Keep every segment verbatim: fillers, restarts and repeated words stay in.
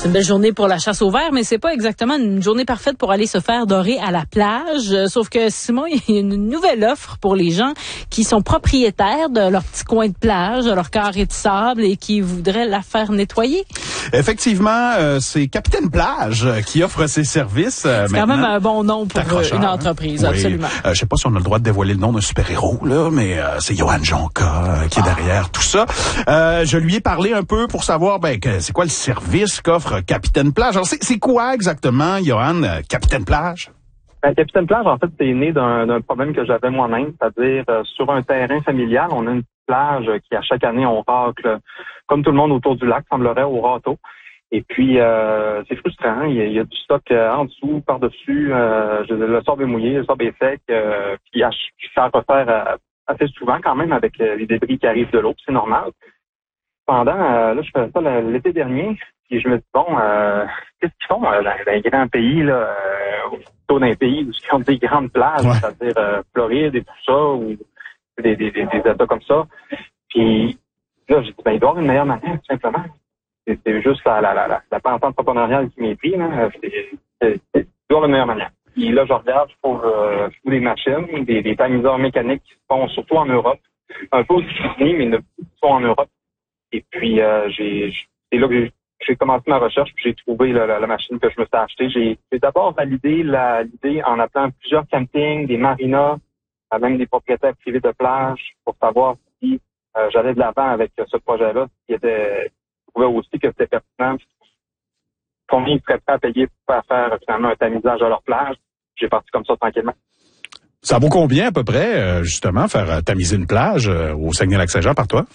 C'est une belle journée pour la chasse au ver, mais c'est pas exactement une journée parfaite pour aller se faire dorer à la plage. Euh, sauf que, Simon, il y a une nouvelle offre pour les gens qui sont propriétaires de leur petit coin de plage, de leur carré de sable et qui voudraient la faire nettoyer. Effectivement, euh, c'est Capitaine Plage qui offre ses services. Euh, c'est quand même un bon nom pour une entreprise, hein? Absolument. Oui. Euh, je sais pas si on a le droit de dévoiler le nom d'un super-héros, là, mais euh, c'est Johan Jonca euh, qui est derrière tout ça. Euh, je lui ai parlé un peu pour savoir ben, que, c'est quoi le service qu'offre Capitaine Plage. Alors, c'est, c'est quoi exactement, Johan, euh, Capitaine Plage? Ben, Capitaine Plage, en fait, c'est né d'un, d'un problème que j'avais moi-même, c'est-à-dire euh, sur un terrain familial, on a une plage qui, à chaque année, on racle, comme tout le monde autour du lac, semblerait, au râteau. Et puis, euh, c'est frustrant. Il y, a, il y a du stock euh, en dessous, par-dessus. Euh, je, le sable est mouillé, le sable est sec. Euh, puis, à, ça à refaire euh, assez souvent quand même avec euh, les débris qui arrivent de l'eau. C'est normal. Pendant, euh, là, je faisais ça l'été dernier. Puis, je me dis, bon, euh, qu'est-ce qu'ils font euh, dans, dans les grands pays, là, euh, plutôt dans les pays où ils ont des grandes plages, ouais. c'est-à-dire euh, Floride et tout ça, ou des, des, des, des états comme ça. Puis, là, j'ai dit, ben, il doit y avoir une meilleure manière, tout simplement. C'est, c'est juste la, la, la, la, la pensée entrepreneuriale qui m'est prise, là. C'est, c'est, c'est toujours la meilleure manière. Puis là, je regarde, je trouve, euh, je trouve des machines, des, des tamiseurs mécaniques qui se font surtout en Europe. Un peu aux États-Unis, mais ne sont en Europe. Et puis, euh, j'ai, c'est là que j'ai, j'ai commencé ma recherche, puis j'ai trouvé la, la, la machine que je me suis achetée. J'ai, j'ai d'abord validé la, l'idée en appelant plusieurs campings, des marinas, même des propriétaires privés de plage, pour savoir si euh, j'allais de l'avant avec ce projet-là, qui était, je trouvais aussi que c'était pertinent. Combien ils seraient prêts à payer pour faire finalement un tamisage à leur plage. J'ai parti comme ça tranquillement. Ça vaut combien à peu près, justement, faire tamiser une plage au Saguenay-Lac-Saint-Jean par toi?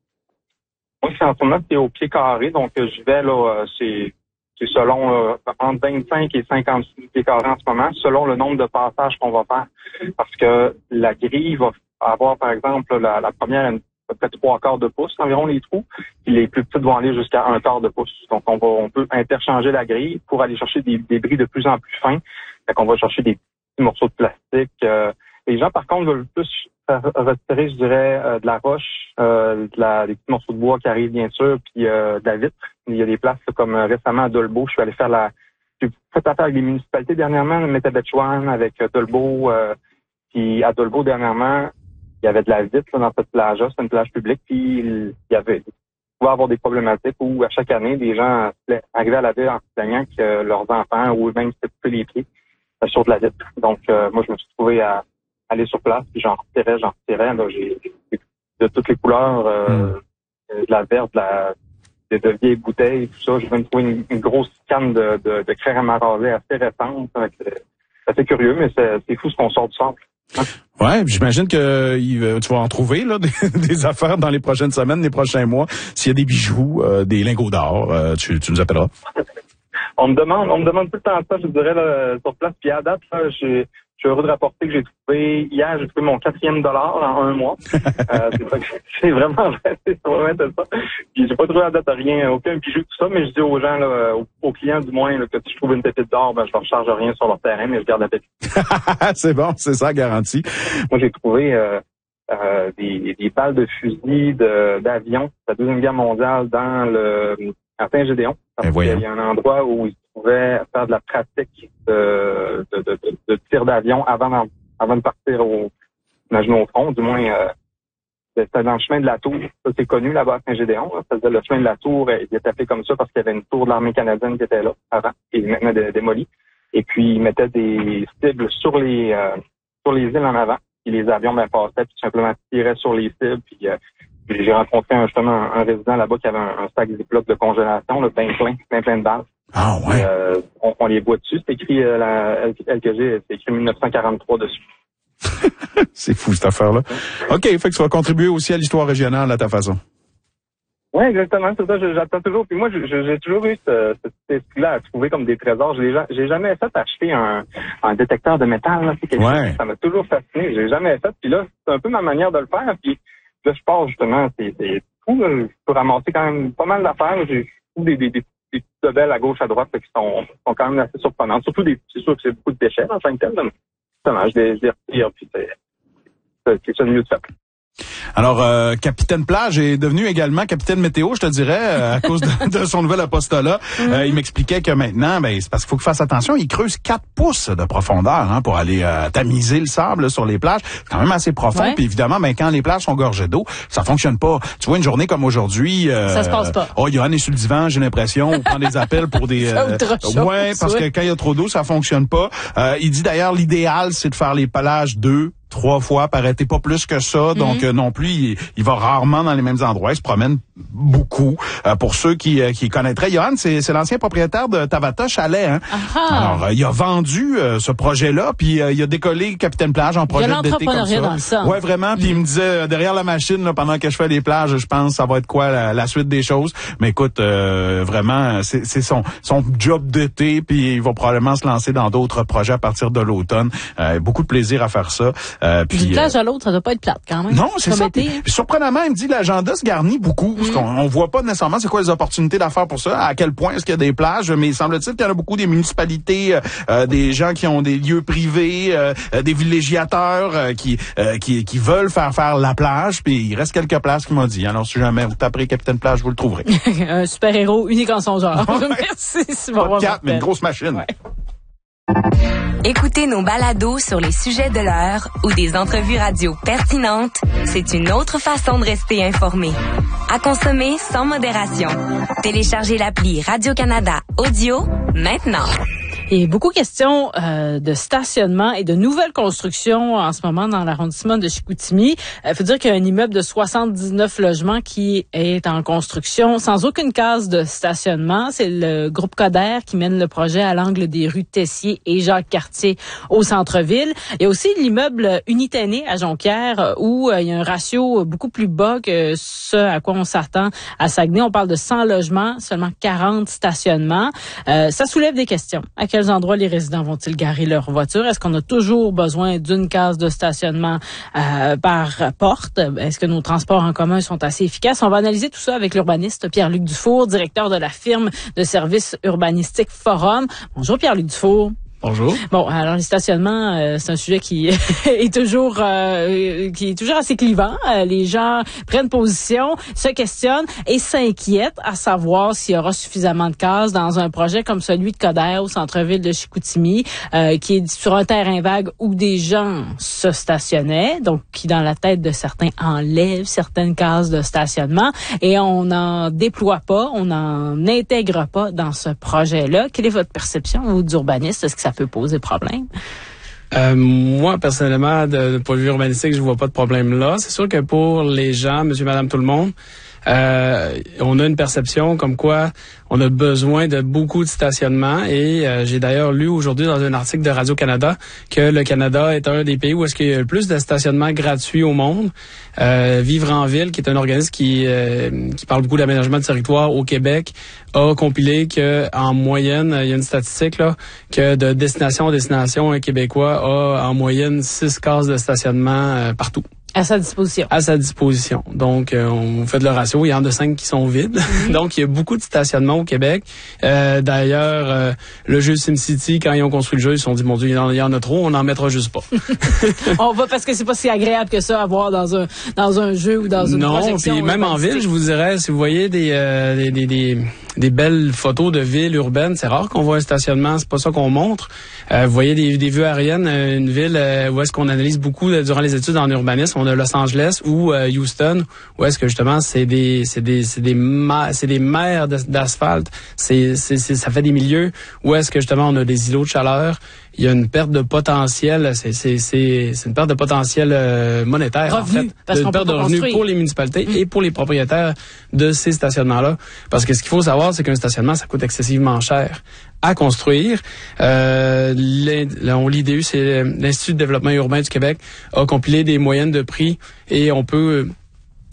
Moi, c'est en ce moment, c'est au pied carré, donc j'y vais là, c'est, c'est selon euh, entre vingt-cinq et cinquante-six pieds carrés en ce moment, selon le nombre de passages qu'on va faire. Parce que la grille va avoir, par exemple, la, la première, à peu près trois quarts de pouce environ les trous, puis les plus petites vont aller jusqu'à un quart de pouce. Donc, on va, on peut interchanger la grille pour aller chercher des débris de plus en plus fins. Fait qu'on va chercher des petits morceaux de plastique. Euh, les gens, par contre, veulent plus retirer, je dirais, euh, de la roche, euh, de la, des petits morceaux de bois qui arrivent, bien sûr, puis euh, de la vitre. Il y a des places, comme euh, récemment à Dolbeau, je suis allé faire la... J'ai fait affaire avec les municipalités dernièrement, Métabetchouan, avec euh, Dolbeau, euh, puis à Dolbeau, dernièrement, il y avait de la vitre là, dans cette plage-là, c'est une plage publique, puis il y avait... Il pouvait avoir des problématiques où, à chaque année, des gens arrivaient à la ville en se plaignant que leurs enfants, ou même s'étaient coupés les pieds euh, sur de la vitre. Donc, euh, moi, je me suis trouvé à aller sur place, puis j'en retirais, j'en retirais. Là, j'ai, j'ai de toutes les couleurs, euh, mm. de la verte, de, la, de, de vieilles bouteilles, tout ça. Je viens de trouver une, une grosse canne de, de, de crème à raser assez récente. C'est assez curieux, mais c'est, c'est fou ce qu'on sort du centre. Hein? Ouais, j'imagine que il, tu vas en trouver là des, des affaires dans les prochaines semaines, les prochains mois. S'il y a des bijoux, euh, des lingots d'or, euh, tu, tu nous appelleras. on me demande, on me demande tout le temps ça, je dirais, là, sur place. Puis à date, là, j'ai Je suis heureux de rapporter que j'ai trouvé, hier, j'ai trouvé mon quatrième dollar en un mois. euh, c'est, ça, c'est vraiment vrai, c'est vraiment ça. Puis j'ai pas trouvé à date rien, aucun bijou, tout ça, mais je dis aux gens, là, aux, aux clients du moins, là, que si je trouve une pépite d'or, ben, je leur charge rien sur leur terrain, mais je garde la pépite. C'est bon, c'est ça, garanti. Moi, j'ai trouvé euh, euh, des, des balles de fusil de, d'avion de la Deuxième Guerre mondiale dans le à Saint-Gédéon. Parce qu'il y a un endroit où ils pouvaient faire de la pratique de, de, de, de, de tir d'avion avant, avant de partir au, imaginons au front, du moins, euh, c'était dans le chemin de la Tour. Ça, c'est connu là-bas à Saint-Gédéon. Là. Ça, le chemin de la Tour, il était appelé comme ça parce qu'il y avait une tour de l'armée canadienne qui était là avant, et maintenant démolie. Et puis, ils mettaient des cibles sur les, euh, sur les îles en avant. Puis les avions, ben, passaient, puis tout simplement tiraient sur les cibles. Puis, euh, Puis j'ai rencontré un, justement un, un résident là-bas qui avait un, un sac Ziploc de congélation, là, plein plein, plein plein de balles. Ah ouais. Et, euh, on, on les voit dessus. C'est écrit euh, la elle que j'ai, c'est écrit dix-neuf cent quarante-trois dessus. C'est fou cette affaire-là. OK, fait que tu vas contribuer aussi à l'histoire régionale à ta façon. Oui, exactement, c'est ça, j'attends toujours. Puis moi, j'ai, j'ai toujours eu ce, cet esprit-là à trouver comme des trésors. Je l'ai, j'ai jamais fait acheter un, un détecteur de métal, là, c'est quelque ouais. chose, ça m'a toujours fasciné. J'ai jamais fait. Puis là, c'est un peu ma manière de le faire. Puis là, je pars justement, c'est, c'est fou, là, je peux ramasser quand même pas mal d'affaires. J'ai des, des, des, des petites belles à gauche, à droite, là, qui sont, sont quand même assez surprenantes. Surtout des, c'est sûr que c'est beaucoup de déchets en tant que tel. Justement, je les, je les retire, puis c'est, c'est, c'est ça le mieux de faire. Alors, euh, Capitaine Plage est devenu également Capitaine Météo, je te dirais, euh, à cause de, de son nouvel apostolat. Mm-hmm. Euh, il m'expliquait que maintenant, ben, c'est parce qu'il faut qu'il fasse attention, il creuse quatre pouces de profondeur hein, pour aller euh, tamiser le sable là, sur les plages. C'est quand même assez profond. Ouais. Puis évidemment, ben, quand les plages sont gorgées d'eau, ça fonctionne pas. Tu vois, une journée comme aujourd'hui... Euh, ça se passe pas. Oh, Johan est sur le divan, j'ai l'impression, on prend des appels pour des... Euh, ouais, parce que quand il y a trop d'eau, ça fonctionne pas. Euh, il dit d'ailleurs, l'idéal, c'est de faire les plages deux, trois fois par été, pas plus que ça. Donc mm-hmm. euh, non plus, il, il va rarement dans les mêmes endroits. Il se promène beaucoup. Euh, pour ceux qui, euh, qui connaîtraient, Johan, c'est, c'est l'ancien propriétaire de Tavata Chalet. Hein? Alors, euh, il a vendu euh, ce projet-là, puis euh, il a décollé Capitaine Plage en projet d'été comme ça. Dans le sang. Ouais, vraiment. Puis mm-hmm. il me disait, euh, derrière la machine, là, pendant que je fais les plages, je pense ça va être quoi la, la suite des choses. Mais écoute, euh, vraiment, c'est, c'est son, son job d'été, puis il va probablement se lancer dans d'autres projets à partir de l'automne. Euh, beaucoup de plaisir à faire ça. Euh, puis, D'une plage euh, à l'autre, ça doit pas être plate quand même. Non, c'est ça. Puis, puis, surprenamment, il me dit l'agenda se garnit beaucoup. Mm. Parce qu'on on voit pas nécessairement c'est quoi les opportunités d'affaires pour ça, à quel point est-ce qu'il y a des plages, mais il semble-t-il qu'il y en a beaucoup des municipalités, euh, des gens qui ont des lieux privés, euh, des villégiateurs euh, qui, euh, qui qui veulent faire faire la plage. Puis il reste quelques places qu'il m'a dit. Alors si jamais vous taperez Capitaine Plage, vous le trouverez. Un super-héros unique en son genre. Merci. C'est pas de quatre, mais une grosse machine. Ouais. Écoutez nos balados sur les sujets de l'heure ou des entrevues radio pertinentes, c'est une autre façon de rester informé. À consommer sans modération. Téléchargez l'appli Radio-Canada Audio maintenant. Et beaucoup de questions euh, de stationnement et de nouvelles constructions en ce moment dans l'arrondissement de Chicoutimi. Il euh, faut dire qu'il y a un immeuble de soixante-dix-neuf logements qui est en construction sans aucune case de stationnement. C'est le groupe Coder qui mène le projet à l'angle des rues Tessier et Jacques-Cartier au centre-ville. Il y a aussi l'immeuble Unitané à Jonquière où euh, il y a un ratio beaucoup plus bas que ce à quoi on s'attend à Saguenay. On parle de cent logements, seulement quarante stationnements. Euh, ça soulève des questions. À quels endroits les résidents vont-ils garer leur voiture? Est-ce qu'on a toujours besoin d'une case de stationnement euh, par porte? Est-ce que nos transports en commun sont assez efficaces? On va analyser tout ça avec l'urbaniste Pierre-Luc Dufour, directeur de la firme de services urbanistiques Forum. Bonjour Pierre-Luc Dufour. Bonjour. Bon, alors le stationnement, euh, c'est un sujet qui est toujours euh, qui est toujours assez clivant. Euh, les gens prennent position, se questionnent et s'inquiètent à savoir s'il y aura suffisamment de cases dans un projet comme celui de Coder au centre-ville de Chicoutimi, euh, qui est sur un terrain vague où des gens se stationnaient, donc qui dans la tête de certains enlèvent certaines cases de stationnement et on n'en déploie pas, on n'en intègre pas dans ce projet-là. Quelle est votre perception, vous, d'urbaniste? Est-ce que ça peut poser problème? Euh, moi, personnellement, de, de point de vue urbanistique, je vois pas de problème là. C'est sûr que pour les gens, monsieur, madame, tout le monde, euh, on a une perception comme quoi on a besoin de beaucoup de stationnement et euh, j'ai d'ailleurs lu aujourd'hui dans un article de Radio-Canada que le Canada est un des pays où est-ce qu'il y a le plus de stationnement gratuit au monde. Euh, Vivre en ville, qui est un organisme qui euh, qui parle beaucoup d'aménagement de territoire au Québec, a compilé que en moyenne, il y a une statistique là que de destination en destination, un Québécois a en moyenne six cases de stationnement euh, partout. À sa disposition. À sa disposition. Donc, euh, on fait de le ratio. Il y en a cinq qui sont vides. Mm-hmm. Donc, il y a beaucoup de stationnements au Québec. Euh, d'ailleurs, euh, le jeu SimCity, quand ils ont construit le jeu, ils se sont dit, mon Dieu, il y en, il y en a trop, on n'en mettra juste pas. On va parce que c'est pas si agréable que ça à voir dans un dans un jeu ou dans une non, projection. Non, puis même en ville, je vous dirais, si vous voyez des euh, des, des, des des belles photos de villes urbaines, c'est rare qu'on voit un stationnement, c'est pas ça qu'on montre. Euh, vous voyez des, des vues aériennes, une ville euh, où est-ce qu'on analyse beaucoup euh, durant les études en urbanisme, on a Los Angeles ou euh, Houston, où est-ce que justement c'est des c'est des c'est des ma- c'est des mers d'asphalte, c'est, c'est c'est ça fait des milieux où est-ce que justement on a des îlots de chaleur. Il y a une perte de potentiel, c'est c'est c'est c'est une perte de potentiel euh, monétaire revenu, en fait, parce une perte de revenus pour les municipalités mmh. et pour les propriétaires de ces stationnements-là. Parce que ce qu'il faut savoir, c'est qu'un stationnement, ça coûte excessivement cher à construire. Euh, l'I D U, c'est l'Institut de développement urbain du Québec, a compilé des moyennes de prix et on peut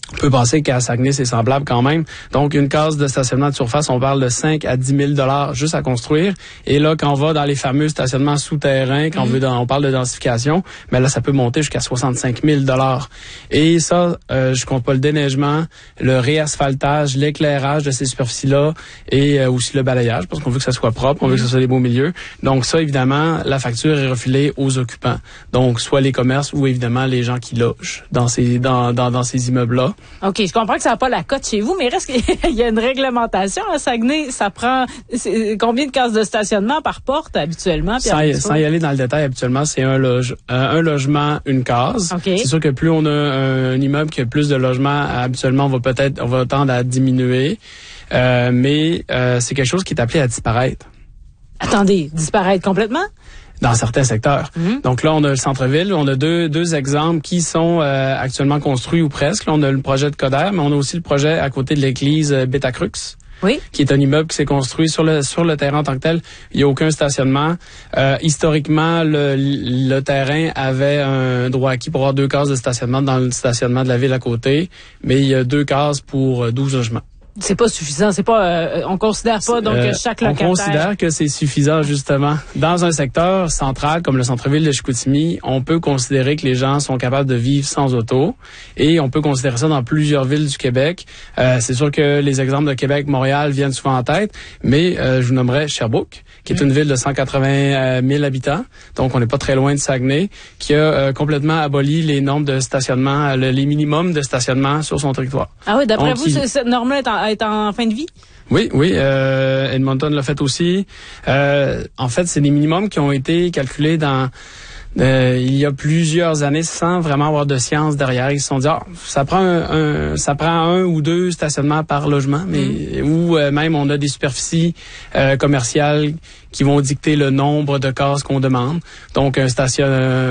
On peut penser qu'à Saguenay, c'est semblable quand même. Donc, une case de stationnement de surface, on parle de cinq à dix mille dollars juste à construire. Et là, quand on va dans les fameux stationnements souterrains, quand mmh. on veut, dans, on parle de densification, mais là, ça peut monter jusqu'à soixante-cinq mille dollars. Et ça, euh, je compte pas le déneigement, le réasphaltage, l'éclairage de ces superficies-là et euh, aussi le balayage, parce qu'on veut que ça soit propre, on veut que ça soit des beaux milieux. Donc ça, évidemment, la facture est refilée aux occupants. Donc, soit les commerces ou évidemment les gens qui logent dans ces, dans, dans, dans ces immeubles-là. OK, je comprends que ça n'a pas la cote chez vous, mais il reste qu'il y a une réglementation à Saguenay. Ça prend combien de cases de stationnement par porte habituellement? Sans y, sans y aller dans le détail, habituellement, c'est un, loge, un, un logement, une case. Okay. C'est sûr que plus on a un, un immeuble qui a plus de logements, habituellement, on va peut-être on va tendre à diminuer. Euh, mais euh, c'est quelque chose qui est appelé à disparaître. Attendez, disparaître complètement? Dans certains secteurs. Mmh. Donc là, on a le centre-ville. On a deux deux exemples qui sont euh, actuellement construits ou presque. Là, on a le projet de Coder, mais on a aussi le projet à côté de l'église euh, Beta-Crux. Oui. Qui est un immeuble qui s'est construit sur le sur le terrain en tant que tel. Il n'y a aucun stationnement. Euh, historiquement, le, le terrain avait un droit acquis pour avoir deux cases de stationnement dans le stationnement de la ville à côté, mais il y a deux cases pour douze logements. C'est pas suffisant, c'est pas euh, on considère pas donc euh, chaque locataire. On considère que c'est suffisant justement. Dans un secteur central comme le centre-ville de Chicoutimi, on peut considérer que les gens sont capables de vivre sans auto et on peut considérer ça dans plusieurs villes du Québec. Euh, c'est sûr que les exemples de Québec, Montréal viennent souvent en tête, mais euh, je vous nommerais Sherbrooke, qui est une ville de cent quatre-vingt mille habitants, donc on n'est pas très loin de Saguenay, qui a euh, complètement aboli les normes de stationnement, le, les minimums de stationnement sur son territoire. Ah oui, d'après donc, vous, il... cette norme-là est en est en fin de vie? Oui, oui. Euh, Edmonton l'a fait aussi. Euh, en fait, c'est des minimums qui ont été calculés dans euh, il y a plusieurs années sans vraiment avoir de science derrière. Ils se sont dit, ah, ça prend un, un ça prend un ou deux stationnements par logement, mais mmh. ou euh, même on a des superficies euh, commerciales qui vont dicter le nombre de cases qu'on demande. Donc un station,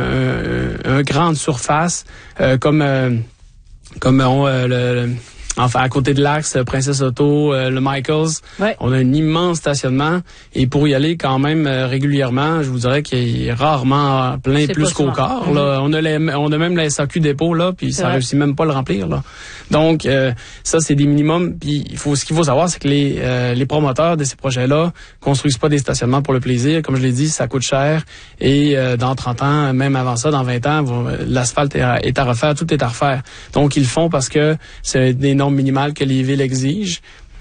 un, un, un grande surface euh, comme euh, comme on, euh, le, le Enfin, à côté de l'Axe, Princesse Auto, euh, le Michaels, ouais. On a un immense stationnement et pour y aller quand même euh, régulièrement, je vous dirais qu'il est rarement plein c'est plus qu'au quart. Mm-hmm. Là, on a les, on a même la S A Q dépôt là, puis ça réussit même pas à le remplir là. Donc euh, ça c'est des minimums. Puis il faut ce qu'il faut savoir, c'est que les euh, les promoteurs de ces projets-là construisent pas des stationnements pour le plaisir. Comme je l'ai dit, ça coûte cher et euh, dans trente ans, même avant ça, dans vingt ans, vont, l'asphalte est à, est à refaire, tout est à refaire. Donc ils le font parce que c'est des minimales que les villes exigent,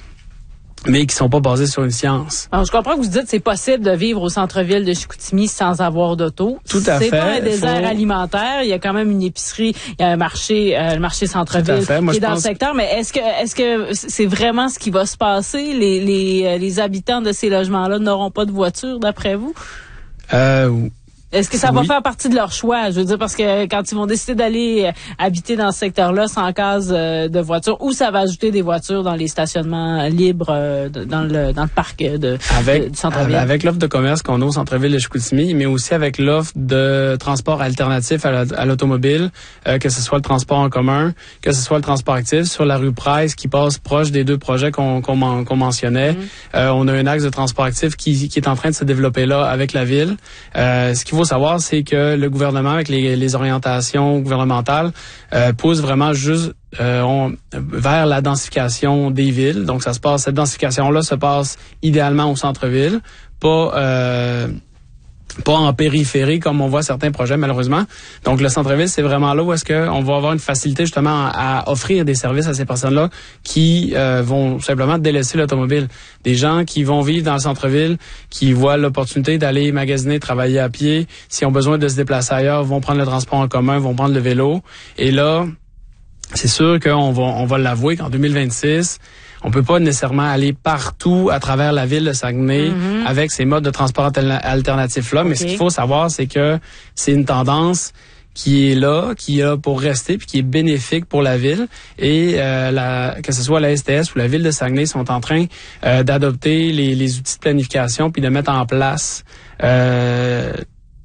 mais qui sont pas basées sur une science. Alors, je comprends que vous dites que c'est possible de vivre au centre-ville de Chicoutimi sans avoir d'auto. Tout à c'est fait. C'est pas un désert faut... alimentaire. Il y a quand même une épicerie, il y a un marché, euh, le marché centre-ville qui est dans pense... le secteur. Mais est-ce que est-ce que c'est vraiment ce qui va se passer? Les les les habitants de ces logements-là n'auront pas de voiture, d'après vous? Euh... Est-ce que ça oui. va faire partie de leur choix? Je veux dire, parce que quand ils vont décider d'aller habiter dans ce secteur-là sans case de voiture, ou ça va ajouter des voitures dans les stationnements libres dans le dans le parc de, avec, de, du centre-ville? Avec l'offre de commerce qu'on a au centre-ville de Chicoutimi, mais aussi avec l'offre de transport alternatif à, la, à l'automobile, euh, que ce soit le transport en commun, que ce soit le transport actif, sur la rue Price qui passe proche des deux projets qu'on, qu'on, qu'on mentionnait. Mm-hmm. Euh, on a un axe de transport actif qui, qui est en train de se développer là avec la ville. Euh, ce qu'il faut savoir, c'est que le gouvernement, avec les, les orientations gouvernementales, euh, pousse vraiment juste euh, on, vers la densification des villes. Donc, ça se passe, cette densification-là se passe idéalement au centre-ville, pas euh, pas en périphérie comme on voit certains projets malheureusement. Donc le centre-ville, c'est vraiment là où est-ce que on va avoir une facilité justement à, à offrir des services à ces personnes-là qui euh, vont simplement délaisser l'automobile. Des gens qui vont vivre dans le centre-ville, qui voient l'opportunité d'aller magasiner, travailler à pied, s'ils ont besoin de se déplacer ailleurs, vont prendre le transport en commun, vont prendre le vélo. Et là, c'est sûr qu'on va on va l'avouer qu'en deux mille vingt-six, on peut pas nécessairement aller partout à travers la ville de Saguenay mm-hmm. avec ces modes de transport alternatifs-là. Okay. Mais ce qu'il faut savoir, c'est que c'est une tendance qui est là, qui est là pour rester, puis qui est bénéfique pour la ville. Et euh, la, que ce soit la S T S ou la ville de Saguenay sont en train euh, d'adopter les, les outils de planification puis de mettre en place euh,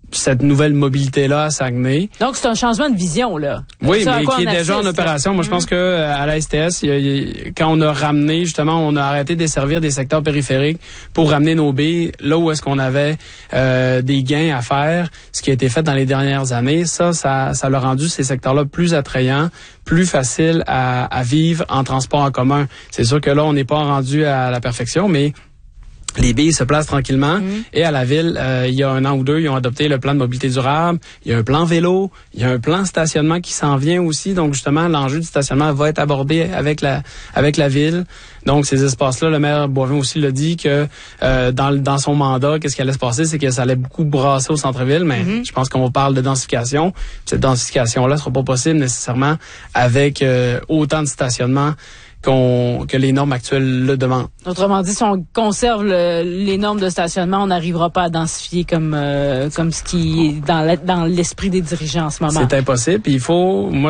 cette nouvelle mobilité-là à Saguenay. Donc, c'est un changement de vision, là. Oui, ça, mais qui est déjà en opération. Moi, je pense mmh. que à la S T S, il y a, il y a, quand on a ramené, justement, on a arrêté de desservir des secteurs périphériques pour ramener nos baies là où est-ce qu'on avait euh, des gains à faire, ce qui a été fait dans les dernières années. Ça, ça, ça l'a rendu ces secteurs-là plus attrayants, plus faciles à, à vivre en transport en commun. C'est sûr que là, on n'est pas rendu à la perfection, mais les billes se placent tranquillement. Mmh. Et à la ville, euh, il y a un an ou deux, ils ont adopté le plan de mobilité durable. Il y a un plan vélo. Il y a un plan stationnement qui s'en vient aussi. Donc, justement, l'enjeu du stationnement va être abordé avec la avec la ville. Donc, ces espaces-là, le maire Boivin aussi l'a dit que euh, dans dans son mandat, qu'est-ce qui allait se passer, c'est que ça allait beaucoup brasser au centre-ville. Mais mmh. je pense qu'on parle de densification. Cette densification-là sera pas possible nécessairement avec euh, autant de stationnement qu'on, que les normes actuelles le demandent. Autrement dit, si on conserve le, les normes de stationnement, on n'arrivera pas à densifier comme euh, comme ce qui est dans, la, dans l'esprit des dirigeants en ce moment. C'est impossible. Puis il faut, moi,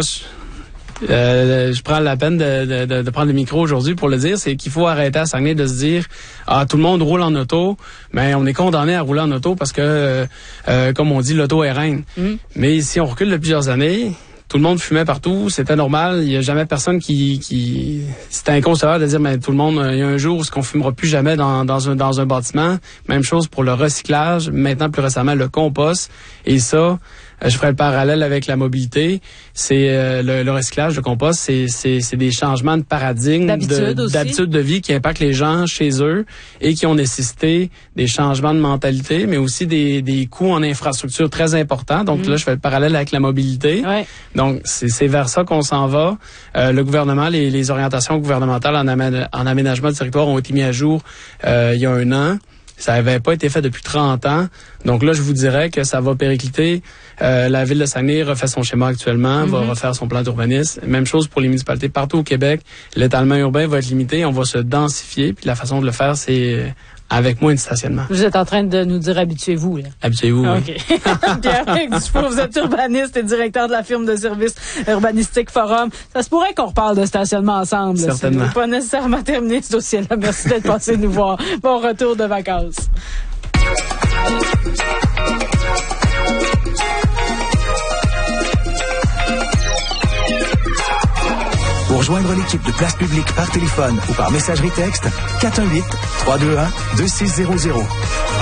je, euh, je prends la peine de, de, de prendre le micro aujourd'hui pour le dire, c'est qu'il faut arrêter à Saguenay de se dire, ah, tout le monde roule en auto, mais on est condamné à rouler en auto parce que, euh, comme on dit, l'auto est reine. Mm. Mais si on recule de plusieurs années, tout le monde fumait partout, c'était normal. Il y a jamais personne qui, qui, c'était inconcevable de dire, mais tout le monde, il y a un jour où ce qu'on fumera plus jamais dans, dans un, dans un bâtiment. Même chose pour le recyclage. Maintenant, plus récemment, le compost. Et ça, je ferai le parallèle avec la mobilité. C'est euh, le, le recyclage, le compost, c'est, c'est, c'est des changements de paradigme, d'habitude, de, aussi. d'habitude de vie qui impactent les gens chez eux et qui ont nécessité des changements de mentalité, mais aussi des, des coûts en infrastructure très importants. Donc mmh. là, je fais le parallèle avec la mobilité. Ouais. Donc c'est, c'est vers ça qu'on s'en va. Euh, le gouvernement, les, les orientations gouvernementales en, amé- en aménagement du territoire ont été mises à jour euh, il y a un an. Ça n'avait pas été fait depuis trente ans. Donc là, je vous dirais que ça va péricliter. Euh, la ville de Saguenay refait son schéma actuellement, mm-hmm. va refaire son plan d'urbanisme. Même chose pour les municipalités partout au Québec. L'étalement urbain va être limité. On va se densifier. Puis la façon de le faire, c'est avec moins de stationnement. Vous êtes en train de nous dire habituez-vous, là. Habituez-vous, oui. OK. Pierre-Luc Dufour, vous êtes urbaniste et directeur de la firme de services urbanistique Forum. Ça se pourrait qu'on reparle de stationnement ensemble. Certainement. C'est pas nécessairement terminé ce dossier-là. Merci d'être passé nous voir. Bon retour de vacances. Pour joindre l'équipe de Place Publique par téléphone ou par messagerie texte, quatre un huit, trois deux un, deux six zéro zéro.